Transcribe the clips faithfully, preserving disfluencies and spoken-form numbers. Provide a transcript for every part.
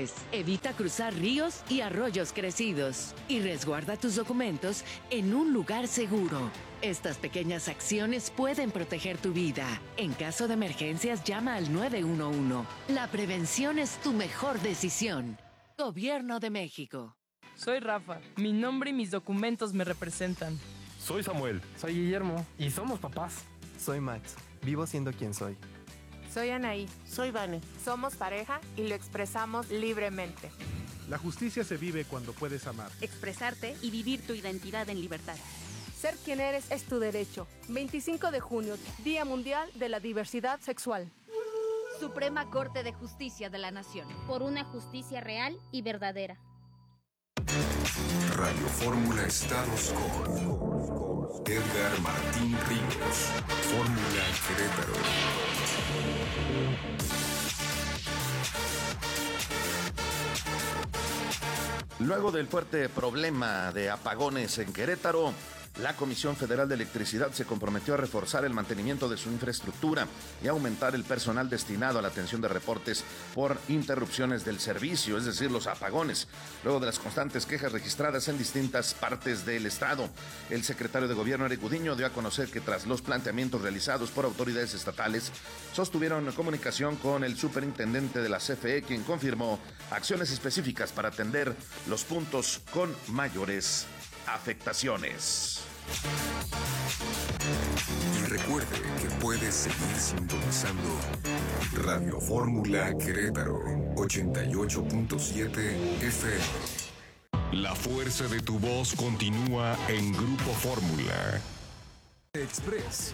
después. Evita cruzar ríos y arroyos crecidos. Y resguarda tus documentos en un lugar seguro. Estas pequeñas acciones pueden proteger tu vida. En caso de emergencias, llama al nueve uno uno. La prevención es tu mejor decisión. Gobierno de México. Soy Rafa. Mi nombre y mis documentos me representan. Soy Samuel. Soy Guillermo. Y somos papás. Soy Max. Vivo siendo quien soy. Soy Anaí. Soy Vane. Somos pareja y lo expresamos libremente. La justicia se vive cuando puedes amar, expresarte y vivir tu identidad en libertad. Ser quien eres es tu derecho. veinticinco de junio, Día Mundial de la Diversidad Sexual. Suprema Corte de Justicia de la Nación. Por una justicia real y verdadera. Radio Fórmula Estados con Edgar Martín Ríos. Fórmula Querétaro. Luego del fuerte problema de apagones en Querétaro, la Comisión Federal de Electricidad se comprometió a reforzar el mantenimiento de su infraestructura y aumentar el personal destinado a la atención de reportes por interrupciones del servicio, es decir, los apagones, luego de las constantes quejas registradas en distintas partes del estado. El secretario de Gobierno, Eric Gudiño, dio a conocer que tras los planteamientos realizados por autoridades estatales, sostuvieron comunicación con el superintendente de la C F E, quien confirmó acciones específicas para atender los puntos con mayores afectaciones. Y recuerde que puedes seguir sintonizando Radio Fórmula Querétaro ochenta y ocho punto siete F M. La fuerza de tu voz continúa en Grupo Fórmula Express.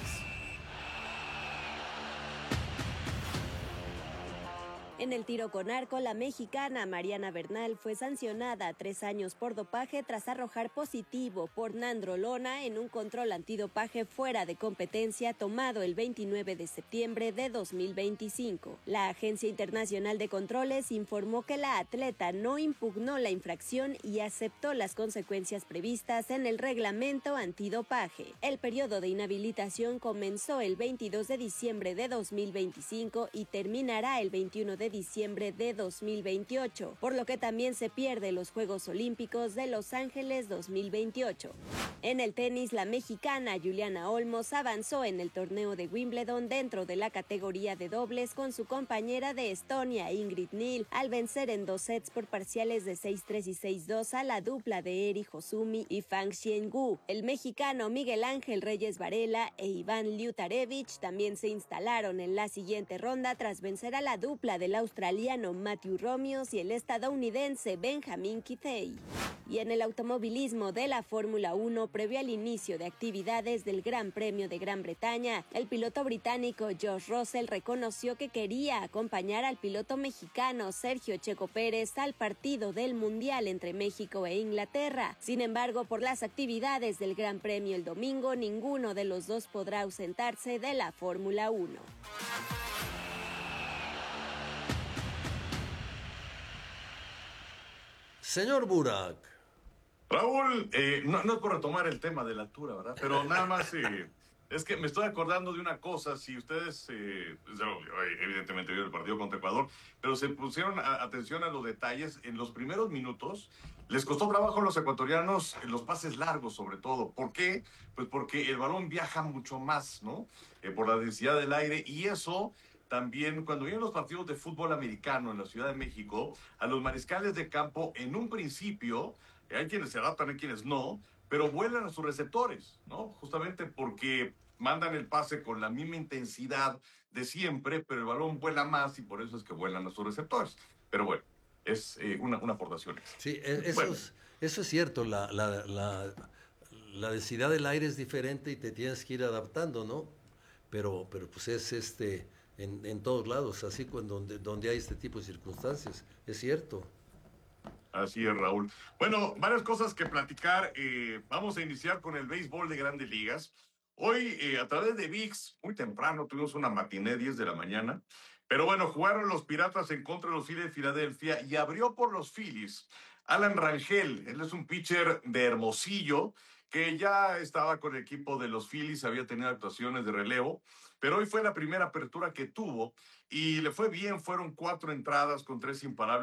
En el tiro con arco, la mexicana Mariana Bernal fue sancionada a tres años por dopaje tras arrojar positivo por nandrolona en un control antidopaje fuera de competencia tomado el veintinueve de septiembre de dos mil veinticinco. La Agencia Internacional de Controles informó que la atleta no impugnó la infracción y aceptó las consecuencias previstas en el reglamento antidopaje. El periodo de inhabilitación comenzó el veintidós de diciembre de dos mil veinticinco y terminará el veintiuno de diciembre de dos mil veintiocho, por lo que también se pierde los Juegos Olímpicos de Los Ángeles dos mil veintiocho. En el tenis, la mexicana Juliana Olmos avanzó en el torneo de Wimbledon dentro de la categoría de dobles con su compañera de Estonia, Ingrid Neal, al vencer en dos sets por parciales de seis tres y seis dos a la dupla de Eri Hosumi y Fang Xiangu. El mexicano Miguel Ángel Reyes Varela e Iván Liutarevich también se instalaron en la siguiente ronda tras vencer a la dupla del australiano Matthew Romios y el estadounidense Benjamin Kithei. Y en el automovilismo de la Fórmula uno, previo al inicio de actividades del Gran Premio de Gran Bretaña, el piloto británico George Russell reconoció que quería acompañar al piloto mexicano Sergio Checo Pérez al partido del Mundial entre México e Inglaterra. Sin embargo, por las actividades del Gran Premio el domingo, ninguno de los dos podrá ausentarse de la Fórmula uno. Señor Burak. Raúl, eh, no, no es por retomar el tema de la altura, ¿verdad? Pero nada más, eh, es que me estoy acordando de una cosa. Si ustedes, eh, evidentemente vieron el partido contra Ecuador, pero se pusieron a, atención a los detalles, en los primeros minutos les costó trabajo a los ecuatorianos los pases largos, sobre todo. ¿Por qué? Pues porque el balón viaja mucho más, ¿no? Eh, por la densidad del aire, y eso... También cuando vienen los partidos de fútbol americano en la Ciudad de México, a los mariscales de campo, en un principio, hay quienes se adaptan, hay quienes no, pero vuelan a sus receptores, ¿no? Justamente porque mandan el pase con la misma intensidad de siempre, pero el balón vuela más y por eso es que vuelan a sus receptores. Pero bueno, es eh, una, una aportación. Sí, eso, bueno. es, eso es cierto, la, la, la, la densidad del aire es diferente y te tienes que ir adaptando, ¿no? Pero, pero pues es este... En, en todos lados, así cuando, donde, donde hay este tipo de circunstancias, es cierto. Así es, Raúl. Bueno, varias cosas que platicar. Eh, vamos a iniciar con el béisbol de Grandes Ligas. Hoy, eh, a través de V I X, muy temprano, tuvimos una matiné, diez de la mañana. Pero bueno, jugaron los Piratas en contra de los Phillies de Filadelfia y abrió por los Phillies Alan Rangel. Él es un pitcher de Hermosillo que ya estaba con el equipo de los Phillies, había tenido actuaciones de relevo, pero hoy fue la primera apertura que tuvo y le fue bien. Fueron cuatro entradas con tres imparables.